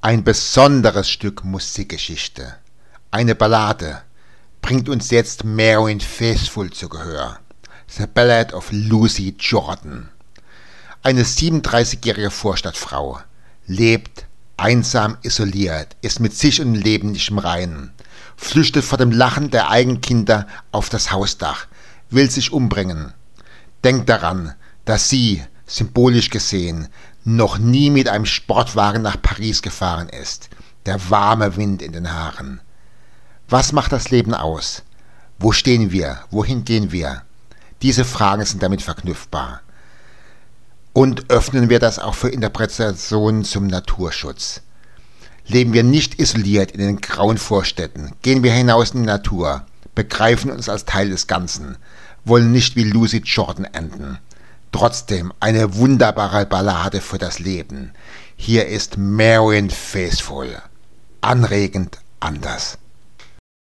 Ein besonderes Stück Musikgeschichte, eine Ballade, bringt uns jetzt Marianne Faithfull zu Gehör. The Ballad of Lucy Jordan. Eine 37-jährige Vorstadtfrau, lebt einsam isoliert, ist mit sich und dem Leben nicht im Reinen, flüchtet vor dem Lachen der eigenen Kinder auf das Hausdach, will sich umbringen. Denkt daran, dass sie, symbolisch gesehen, noch nie mit einem Sportwagen nach Paris gefahren ist, der warme Wind in den Haaren. Was macht das Leben aus? Wo stehen wir? Wohin gehen wir? Diese Fragen sind damit verknüpfbar. Und öffnen wir das auch für Interpretationen zum Naturschutz. Leben wir nicht isoliert in den grauen Vorstädten, gehen wir hinaus in die Natur, begreifen uns als Teil des Ganzen, wollen nicht wie Lucy Jordan enden. Trotzdem eine wunderbare Ballade für das Leben. Hier ist Marianne Faithfull. Anregend anders.